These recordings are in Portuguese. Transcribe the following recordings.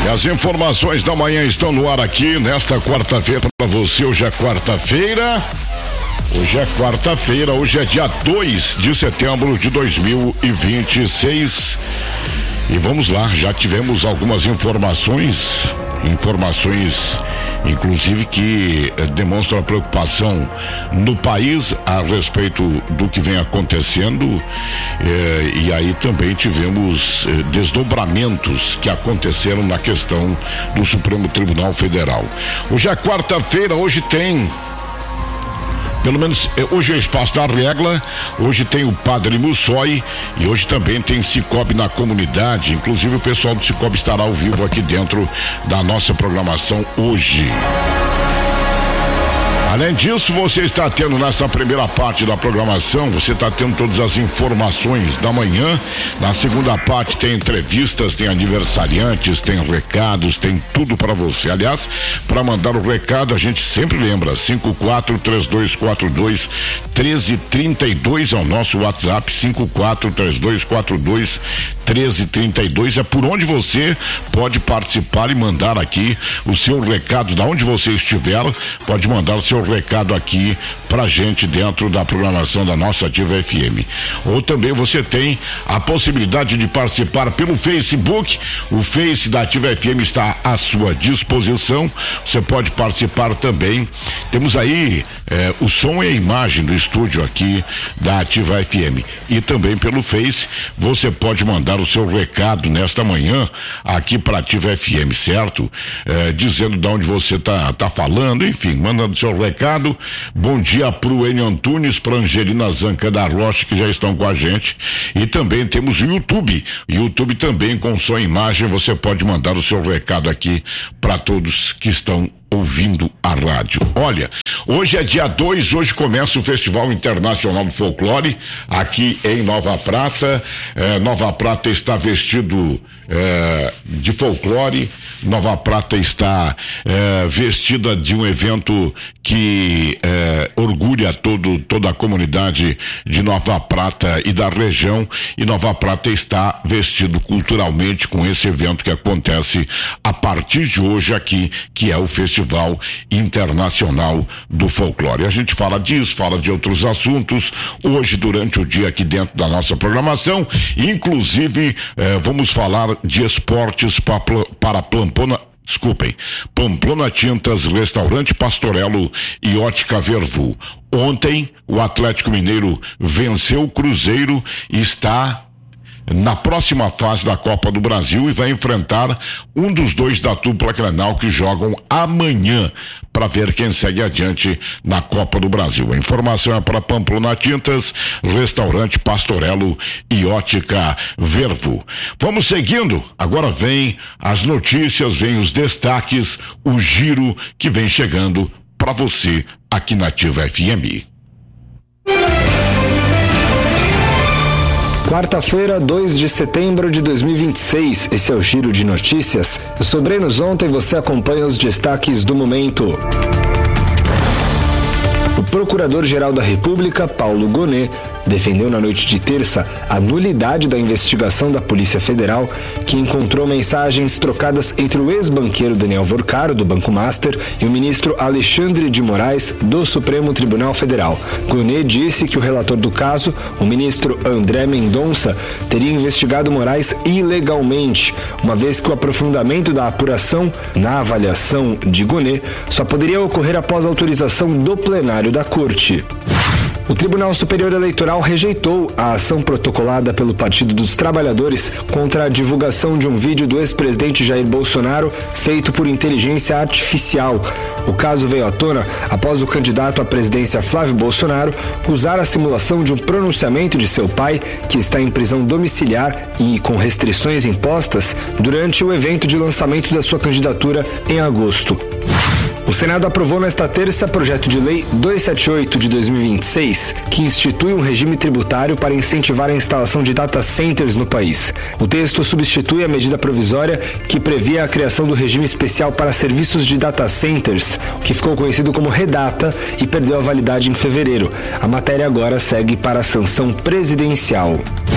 E as informações da manhã estão no ar aqui nesta quarta-feira para você. Hoje é quarta-feira, hoje é dia 2 de setembro de 2026. E vamos lá, já tivemos algumas informações inclusive que demonstram a preocupação no país a respeito do que vem acontecendo, e aí também tivemos desdobramentos que aconteceram na questão do Supremo Tribunal Federal. Hoje é quarta-feira, hoje tem, pelo menos hoje é o Espaço da Regla, hoje tem o Padre Mussói e hoje também tem Cicobi na comunidade. Inclusive o pessoal do Cicobi estará ao vivo aqui dentro da nossa programação hoje. Além disso, você está tendo nessa primeira parte da programação, você está tendo todas as informações da manhã. Na segunda parte tem entrevistas, tem aniversariantes, tem recados, tem tudo para você. Aliás, para mandar o recado, a gente sempre lembra, 543242-1332 é o nosso WhatsApp, 543242-1332 é por onde você pode participar e mandar aqui o seu recado, da onde você estiver, pode mandar o seu recado aqui pra gente dentro da programação da nossa Ativa FM. Ou também você tem a possibilidade de participar pelo Facebook. O Face da Ativa FM está à sua disposição. Você pode participar também. Temos aí o som e a imagem do estúdio aqui da Ativa FM. E também pelo Face você pode mandar o seu recado nesta manhã aqui para Ativa FM, certo? Dizendo de onde você tá falando, enfim, mandando seu recado. Bom dia pro Enio Antunes, pra Angelina Zanca da Rocha, que já estão com a gente. E também temos o YouTube também com som e imagem. Você pode mandar o seu recado aqui para todos que estão ouvindo a rádio. Olha, hoje é dia 2, hoje começa o Festival Internacional do Folclore aqui em Nova Prata. Nova Prata está vestido de folclore. Nova Prata está vestida de um evento que orgulha toda a comunidade de Nova Prata e da região, e Nova Prata está vestido culturalmente com esse evento que acontece a partir de hoje aqui, que é o Festival Internacional do Folclore. A gente fala disso, fala de outros assuntos hoje durante o dia aqui dentro da nossa programação. Inclusive vamos falar de esportes para Pamplona Tintas, Restaurante Pastorello e Ótica Vervu. Ontem o Atlético Mineiro venceu o Cruzeiro e está na próxima fase da Copa do Brasil e vai enfrentar um dos dois da dupla Grenal que jogam amanhã para ver quem segue adiante na Copa do Brasil. A informação é para Pamplona Tintas, Restaurante Pastorello e Ótica Vervu. Vamos seguindo, agora vem as notícias, vem os destaques, o giro que vem chegando para você aqui na Ativa FM. Quarta-feira, 2 de setembro de 2026. Esse é o Giro de Notícias. Eu sou Breno Zonta e você acompanha os destaques do momento. O Procurador-Geral da República, Paulo Gonet, defendeu na noite de terça a nulidade da investigação da Polícia Federal, que encontrou mensagens trocadas entre o ex-banqueiro Daniel Vorcaro, do Banco Master, e o ministro Alexandre de Moraes, do Supremo Tribunal Federal. Gonet disse que o relator do caso, o ministro André Mendonça, teria investigado Moraes ilegalmente, uma vez que o aprofundamento da apuração, na avaliação de Gonet, só poderia ocorrer após autorização do plenário da Corte. O Tribunal Superior Eleitoral rejeitou a ação protocolada pelo Partido dos Trabalhadores contra a divulgação de um vídeo do ex-presidente Jair Bolsonaro feito por inteligência artificial. O caso veio à tona após o candidato à presidência Flávio Bolsonaro usar a simulação de um pronunciamento de seu pai, que está em prisão domiciliar e com restrições impostas, durante o evento de lançamento da sua candidatura em agosto. O Senado aprovou nesta terça projeto de lei 278 de 2026, que institui um regime tributário para incentivar a instalação de data centers no país. O texto substitui a medida provisória que previa a criação do regime especial para serviços de data centers, que ficou conhecido como Redata e perdeu a validade em fevereiro. A matéria agora segue para a sanção presidencial.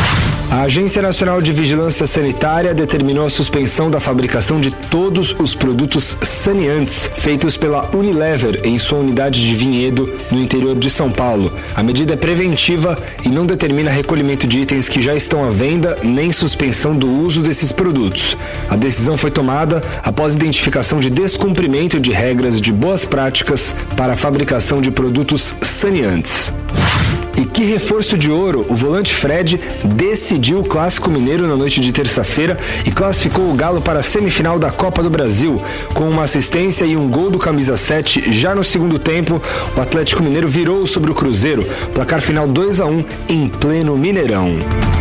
A Agência Nacional de Vigilância Sanitária determinou a suspensão da fabricação de todos os produtos saneantes feitos pela Unilever em sua unidade de Vinhedo, no interior de São Paulo. A medida é preventiva e não determina recolhimento de itens que já estão à venda, nem suspensão do uso desses produtos. A decisão foi tomada após identificação de descumprimento de regras de boas práticas para a fabricação de produtos saneantes. E que reforço de ouro, o volante Fred decidiu o Clássico Mineiro na noite de terça-feira e classificou o Galo para a semifinal da Copa do Brasil. Com uma assistência e um gol do camisa 7 já no segundo tempo, o Atlético Mineiro virou sobre o Cruzeiro, placar final 2-1 em pleno Mineirão.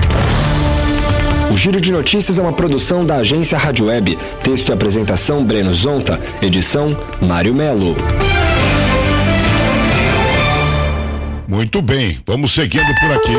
O Giro de Notícias é uma produção da agência Rádio Web. Texto e apresentação Breno Zonta, edição Mário Melo. Muito bem, vamos seguindo por aqui.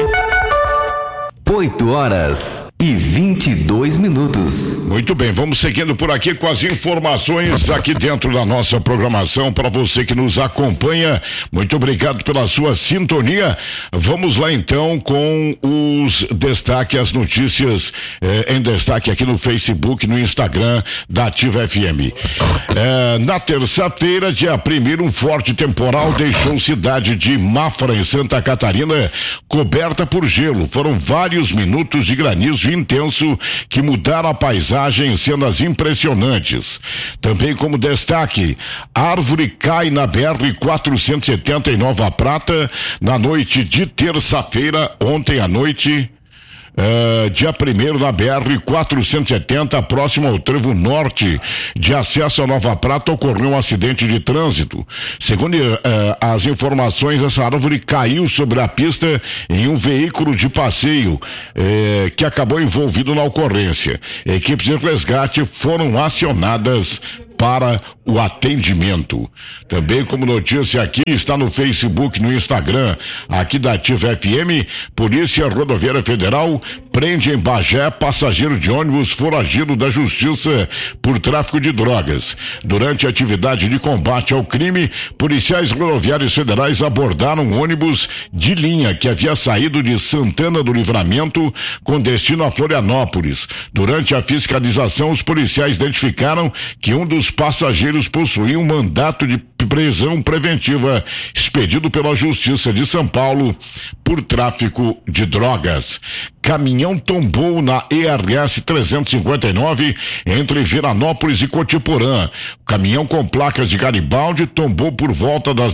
8h22. Muito bem, vamos seguindo por aqui com as informações aqui dentro da nossa programação para você que nos acompanha. Muito obrigado pela sua sintonia. Vamos lá então com os destaques, as notícias em destaque aqui no Facebook, no Instagram da Ativa FM. Na terça-feira, dia 1º, um forte temporal deixou cidade de Mafra, em Santa Catarina, coberta por gelo. Foram vários minutos de granizo intenso que mudaram a paisagem em cenas impressionantes. Também como destaque, árvore cai na BR-470 em Nova Prata na noite de terça-feira, ontem à noite. Dia 1º na BR-470, próximo ao trevo norte de acesso a Nova Prata, ocorreu um acidente de trânsito. Segundo as informações, essa árvore caiu sobre a pista em um veículo de passeio que acabou envolvido na ocorrência. Equipes de resgate foram acionadas para o atendimento. Também como notícia aqui, está no Facebook, no Instagram, aqui da Ativa FM, Polícia Rodoviária Federal prende em Bagé passageiro de ônibus foragido da Justiça por tráfico de drogas. Durante a atividade de combate ao crime, policiais rodoviários federais abordaram um ônibus de linha que havia saído de Santana do Livramento com destino a Florianópolis. Durante a fiscalização, os policiais identificaram que um dos passageiros possuía um mandato de prisão preventiva expedido pela Justiça de São Paulo por tráfico de drogas. Caminhão tombou na ERS 359 entre Viranópolis e Cotiporã. O caminhão com placas de Garibaldi tombou por volta das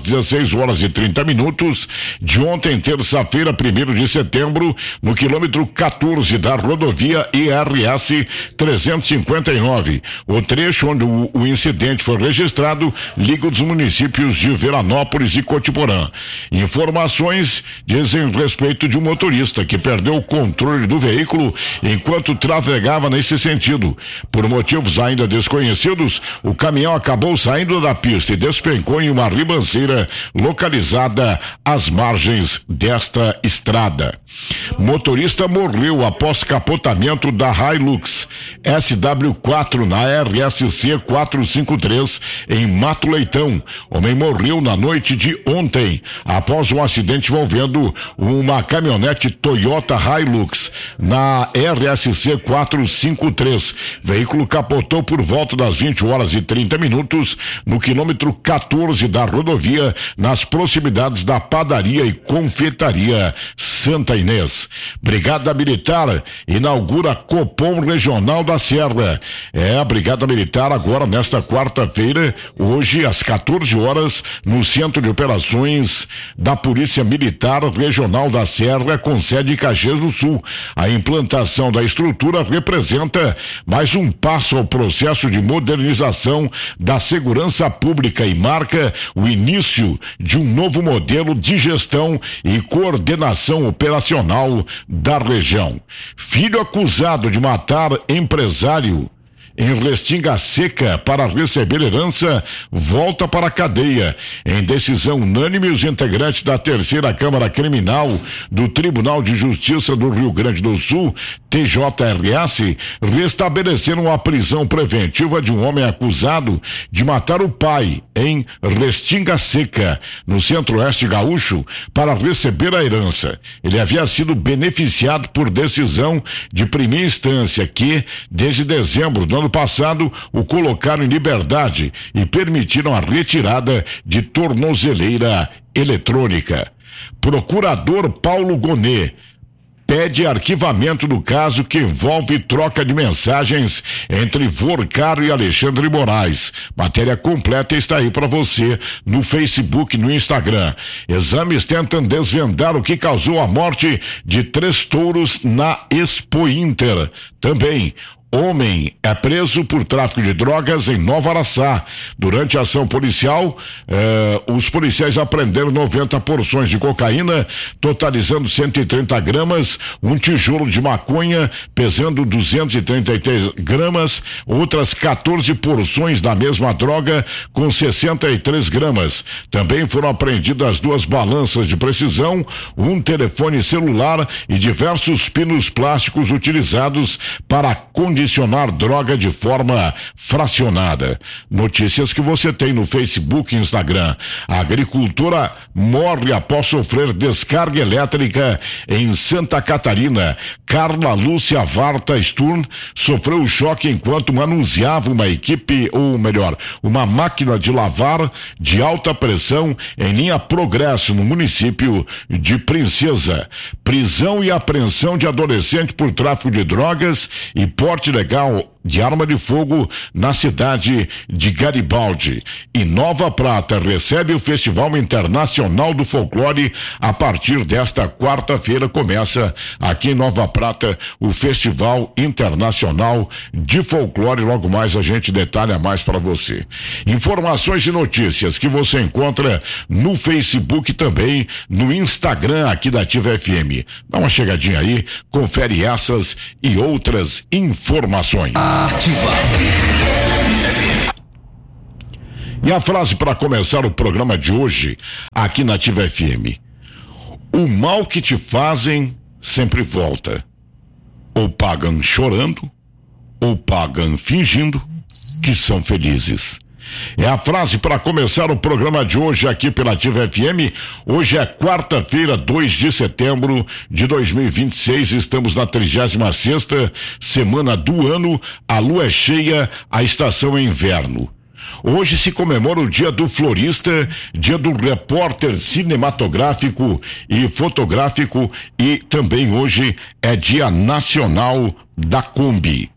16h30 de ontem, terça-feira, 1º de setembro, no quilômetro 14 da rodovia ERS 359. O trecho onde o incidente foi registrado liga os municípios de Viranópolis e Cotiporã. Informações dizem respeito de um motorista que perdeu o controle do veículo enquanto trafegava nesse sentido. Por motivos ainda desconhecidos, o caminhão acabou saindo da pista e despencou em uma ribanceira localizada às margens desta estrada. Motorista morreu após capotamento da Hilux SW4 na RSC 453 em Mato Leitão. Homem morreu na noite de ontem após um acidente envolvendo uma caminhonete Toyota Hilux na RSC 453. Veículo capotou por volta das 20h30 no quilômetro 14 da rodovia, nas proximidades da padaria e confeitaria Santa Inês. Brigada Militar inaugura Copom Regional da Serra. A Brigada Militar agora nesta quarta-feira, hoje às 14h, no Centro de Operações da Polícia Militar Regional da Serra, com sede em Caxias do Sul. A implantação da estrutura representa mais um passo ao processo de modernização da segurança pública e marca o início de um novo modelo de gestão e coordenação operacional da região. Filho acusado de matar empresário em Restinga Seca para receber herança volta para a cadeia. Em decisão unânime, os integrantes da terceira Câmara Criminal do Tribunal de Justiça do Rio Grande do Sul, TJRS, restabeleceram a prisão preventiva de um homem acusado de matar o pai em Restinga Seca, no centro-oeste gaúcho, para receber a herança. Ele havia sido beneficiado por decisão de primeira instância que, desde dezembro do ano passado, o colocaram em liberdade e permitiram a retirada de tornozeleira eletrônica. Procurador Paulo Gonet pede arquivamento do caso que envolve troca de mensagens entre Vorcaro e Alexandre Moraes. Matéria completa está aí para você no Facebook e no Instagram. Exames tentam desvendar o que causou a morte de 3 touros na Expo Inter. Também, homem é preso por tráfico de drogas em Nova Araçá. Durante a ação policial, os policiais apreenderam 90 porções de cocaína, totalizando 130 gramas, um tijolo de maconha pesando 233 gramas, outras 14 porções da mesma droga com 63 gramas. Também foram apreendidas 2 balanças de precisão, um telefone celular e diversos pinos plásticos utilizados para condicionar droga de forma fracionada. Notícias que você tem no Facebook e Instagram. A agricultora morre após sofrer descarga elétrica em Santa Catarina. Carla Lúcia Varta Sturm sofreu choque enquanto manuseava uma máquina de lavar de alta pressão em linha Progresso, no município de Princesa. Prisão e apreensão de adolescente por tráfico de drogas e porte legal de arma de fogo na cidade de Garibaldi. E Nova Prata recebe o Festival Internacional do Folclore a partir desta quarta-feira. Começa aqui em Nova Prata o Festival Internacional de Folclore. Logo mais a gente detalha mais para você. Informações e notícias que você encontra no Facebook e também no Instagram aqui da Ativa FM. Dá uma chegadinha aí, confere essas e outras informações. Ativa. E a frase para começar o programa de hoje aqui na Ativa FM: o mal que te fazem sempre volta. Ou pagam chorando, ou pagam fingindo que são felizes. É a frase para começar o programa de hoje aqui pela Ativa FM. Hoje é quarta-feira, 2 de setembro de 2026. Estamos na 36ª semana do ano. A lua é cheia, a estação é inverno. Hoje se comemora o Dia do Florista, Dia do Repórter Cinematográfico e Fotográfico, e também hoje é Dia Nacional da Kombi.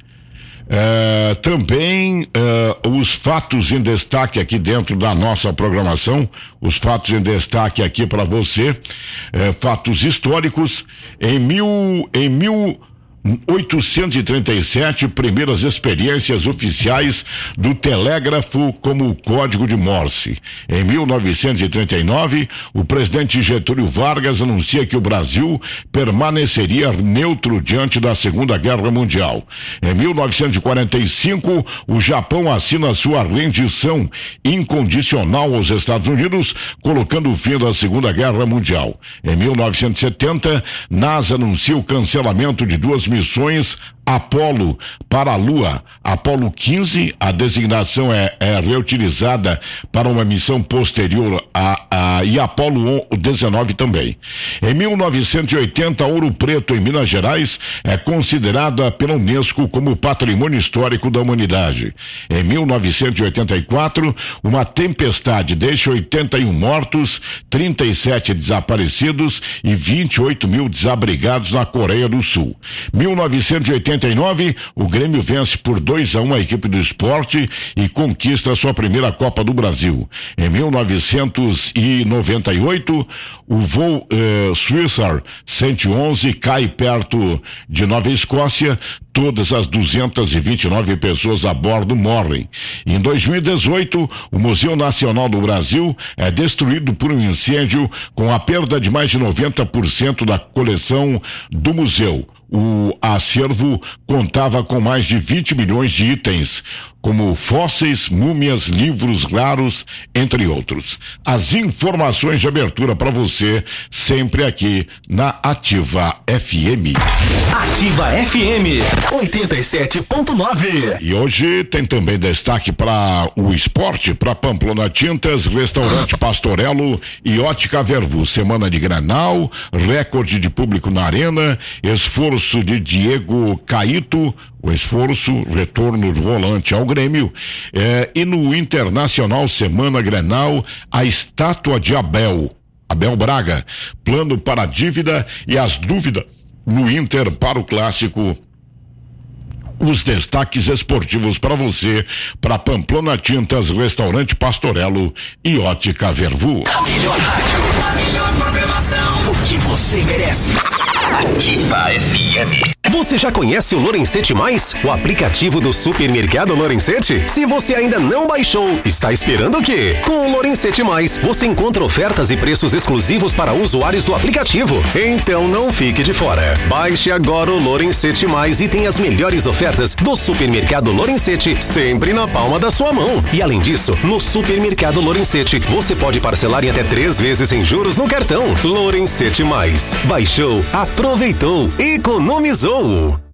Também os fatos em destaque aqui dentro da nossa programação, os fatos em destaque aqui para você, fatos históricos. Em 1837, primeiras experiências oficiais do telégrafo como código de Morse. Em 1939, o presidente Getúlio Vargas anuncia que o Brasil permaneceria neutro diante da Segunda Guerra Mundial. Em 1945, o Japão assina sua rendição incondicional aos Estados Unidos, colocando o fim da Segunda Guerra Mundial. Em 1970, NASA anuncia o cancelamento de 2 missões Apolo para a Lua. Apolo 15, a designação é reutilizada para uma missão posterior e Apolo 19 também. Em 1980, Ouro Preto, em Minas Gerais, é considerada pela Unesco como Patrimônio Histórico da Humanidade. Em 1984, uma tempestade deixa 81 mortos, 37 desaparecidos e 28 mil desabrigados na Coreia do Sul. 1989, o Grêmio vence por 2-1 a equipe do Sport e conquista sua primeira Copa do Brasil. Em 1998, o voo Swissar 111 cai perto de Nova Escócia, todas as 229 pessoas a bordo morrem. Em 2018, o Museu Nacional do Brasil é destruído por um incêndio, com a perda de mais de 90% da coleção do museu. O acervo contava com mais de 20 milhões de itens, como fósseis, múmias, livros raros, entre outros. As informações de abertura para você, sempre aqui na Ativa FM. Ativa FM 87.9. E hoje tem também destaque para o esporte, para Pamplona Tintas, Restaurante Pastorello e Ótica Vervu. Semana de Grenal, recorde de público na arena, esforço de Diego Caíto, o esforço, retorno do volante ao Grêmio, e no Internacional Semana Grenal, a estátua de Abel Braga, plano para a dívida e as dúvidas no Inter para o Clássico. Os destaques esportivos para você, para Pamplona Tintas, Restaurante Pastorello e Ótica Vervu. A melhor rádio, a melhor programação, o que você merece. Ativa FM. Você já conhece o Lorenzetti Mais, o aplicativo do supermercado Lorenzetti? Se você ainda não baixou, está esperando o quê? Com o Lorenzetti Mais, você encontra ofertas e preços exclusivos para usuários do aplicativo. Então não fique de fora. Baixe agora o Lorenzetti Mais e tenha as melhores ofertas do supermercado Lorenzetti sempre na palma da sua mão. E além disso, no supermercado Lorenzetti, você pode parcelar em até 3 vezes sem juros no cartão. Lorenzetti Mais. Baixou, aproveitou, economizou.